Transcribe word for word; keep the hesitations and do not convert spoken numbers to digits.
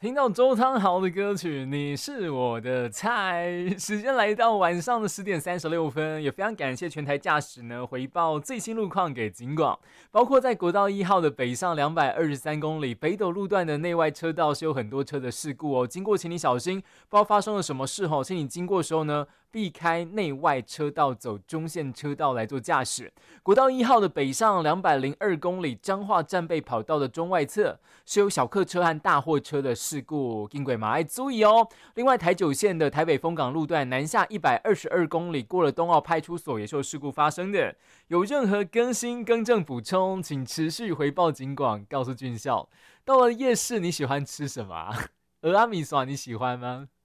听到周汤豪的歌曲《你是我的菜》，时间来到晚上的十点三十六分，也非常感谢全台驾驶呢回报最新路况给警广，包括在国道一号的北上两百二十三公里北斗路段的内外车道是有很多车的事故哦，经过请你小心，不知道发生了什么事哦，请你经过的时候呢，避开内外车道，走中线车道来做驾驶。国道一号的北上两百零二公里彰化战备跑道的中外侧是有小客车和大货车的事故，经过马要注意哦。另外，台九线的台北丰港路段南下一百二十二公里，过了东澳派出所也是有事故发生的。有任何更新、更正、补充，请持续回报警广，告诉军校。到了夜市，你喜欢吃什么啊？俄阿米耍你喜欢吗？